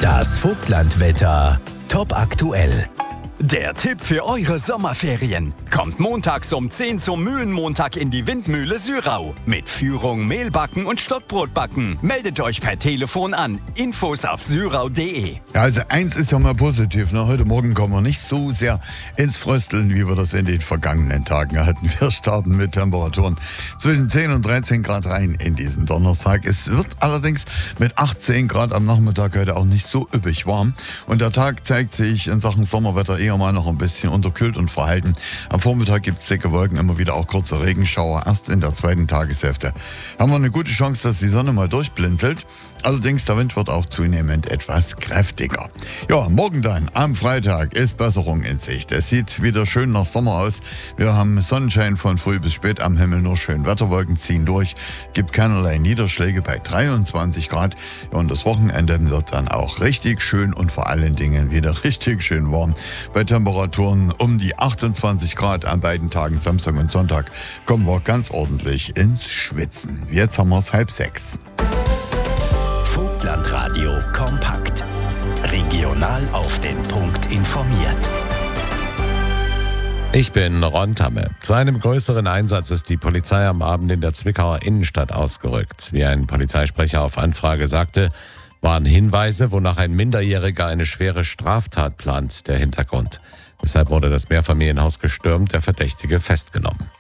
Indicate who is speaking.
Speaker 1: Das Vogtlandwetter top aktuell. Der Tipp für eure Sommerferien. Kommt montags um 10 zum Mühlenmontag in die Windmühle Syrau. Mit Führung, Mehlbacken und Stockbrotbacken. Meldet euch per Telefon an. Infos auf syrau.de.
Speaker 2: Ja, also eins ist ja mal positiv. Ne? Heute Morgen kommen wir nicht so sehr ins Frösteln, wie wir das in den vergangenen Tagen hatten. Wir starten mit Temperaturen zwischen 10 und 13 Grad rein in diesen Donnerstag. Es wird allerdings mit 18 Grad am Nachmittag heute auch nicht so üppig warm. Und der Tag zeigt sich in Sachen Sommerwetter eher mal noch ein bisschen unterkühlt und verhalten. Am Vormittag gibt es dicke Wolken, immer wieder auch kurze Regenschauer. Erst in der zweiten Tageshälfte haben wir eine gute Chance, dass die Sonne mal durchblinzelt. Allerdings der Wind wird auch zunehmend etwas kräftiger. Ja, morgen dann, am Freitag, ist Besserung in Sicht. Es sieht wieder schön nach Sommer aus. Wir haben Sonnenschein von früh bis spät am Himmel, nur schön Wetterwolken ziehen durch. Gibt keinerlei Niederschläge bei 23 Grad. Ja, und das Wochenende wird dann auch richtig schön und vor allen Dingen wieder richtig schön warm. Bei Temperaturen um die 28 Grad an beiden Tagen, Samstag und Sonntag, kommen wir ganz ordentlich ins Schwitzen. Jetzt haben wir es 5:30.
Speaker 1: Vogtlandradio kompakt. Regional auf den Punkt informiert.
Speaker 3: Ich bin Ron Tamme. Zu einem größeren Einsatz ist die Polizei am Abend in der Zwickauer Innenstadt ausgerückt. Wie ein Polizeisprecher auf Anfrage sagte, waren Hinweise, wonach ein Minderjähriger eine schwere Straftat plant, der Hintergrund. Deshalb wurde das Mehrfamilienhaus gestürmt, der Verdächtige festgenommen.